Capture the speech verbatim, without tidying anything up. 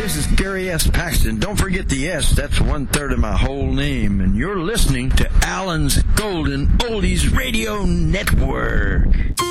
this is Gary S. Paxton. Don't forget the S. That's one-third of my whole name. And you're listening to Alan's Golden Oldies Radio Network.